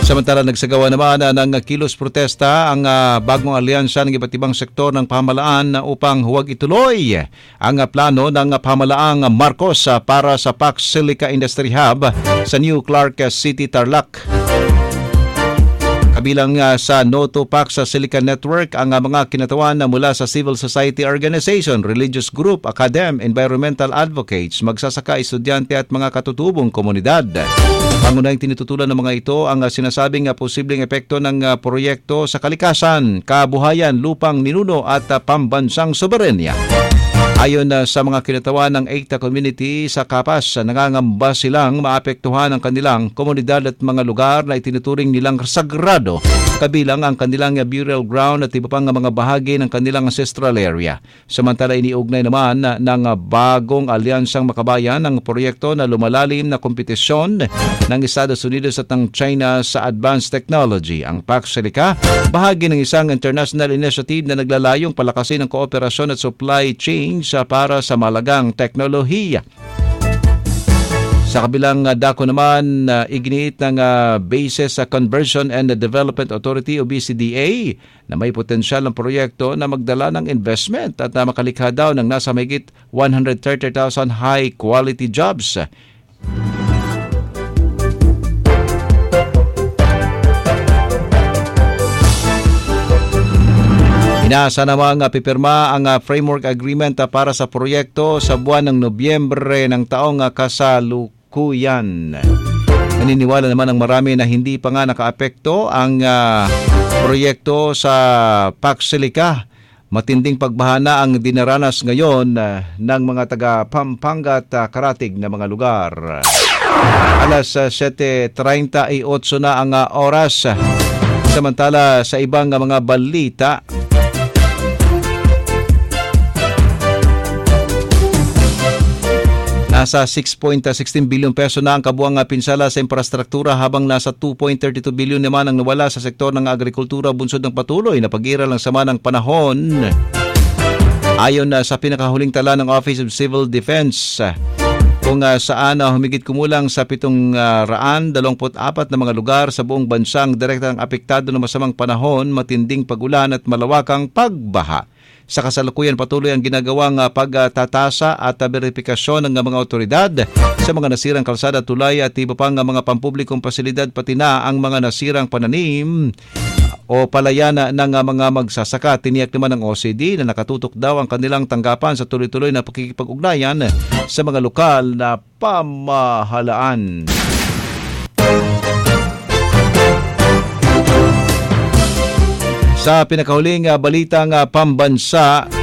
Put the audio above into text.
Samantala, nagsagawa naman ng kilos protesta ang bagong alyansa ng iba't ibang sektor ng pamahalaan upang huwag ituloy ang plano ng pamahalaang Marcos para sa Pax Silica Industry Hub sa New Clark City, Tarlac. Kabilang sa No to Pax sa Silica Network ang mga kinatawan mula sa civil society organization, religious group, academe, environmental advocates, magsasaka, estudyante at mga katutubong komunidad. Pangunahing tinututulan ng mga ito ang sinasabing posibleng epekto ng proyekto sa kalikasan, kabuhayan, lupang ninuno at pambansang soberenya. Ayon sa mga kinatawan ng EITA community sa Kapas, nangangamba silang maapektuhan ang kanilang komunidad at mga lugar na itinuturing nilang sagrado, kabilang ang kanilang burial ground at iba pang mga bahagi ng kanilang ancestral area. Samantala, iniugnay naman ng bagong alyansang makabayan ang proyekto na lumalalim na kompetisyon ng Estados Unidos at ng China sa advanced technology. Ang Pax Silica, bahagi ng isang international initiative na naglalayong palakasin ang kooperasyon at supply chain para sa malagang teknolohiya. Sa kabilang dako naman, iginiit ng Bases Conversion and Development Authority o BCDA na may potensyal ng proyekto na magdala ng investment at makalikha daw ng nasa mahigit 130,000 high-quality jobs. Inaasa namang pipirma ang framework agreement para sa proyekto sa buwan ng Nobyembre ng taong kasalukuyan. Naniniwala naman ang marami na hindi pa nga nakaapekto ang proyekto sa Pax Silica. Matinding pagbahana ang dinaranas ngayon ng mga taga Pampanga at karatig na mga lugar. Alas 7:38 na ang oras. Samantala, sa ibang mga balita, nasa 6.16 bilyon peso na ang kabuang pinsala sa infrastruktura habang nasa 2.32 bilyon naman ang nawala sa sektor ng agrikultura bunsod ng patuloy na pag-iral ng sama ng panahon. Ayon sa pinakahuling tala ng Office of Civil Defense, kung saan humigit kumulang sa 724 na mga lugar sa buong bansang direktang apektado ng masamang panahon, matinding pag-ulan at malawakang pagbaha. Sa kasalukuyan, patuloy ang ginagawang pagtatasa at verifikasyon ng mga otoridad sa mga nasirang kalsada, tulay at iba pang mga pampublikong pasilidad, pati na ang mga nasirang pananim o palayan ng mga magsasaka. Tiniyak naman ng OCD na nakatutok daw ang kanilang tanggapan sa tuloy-tuloy na pakikipag-ugnayan sa mga lokal na pamahalaan. Sa pinakahuling balitang pambansa,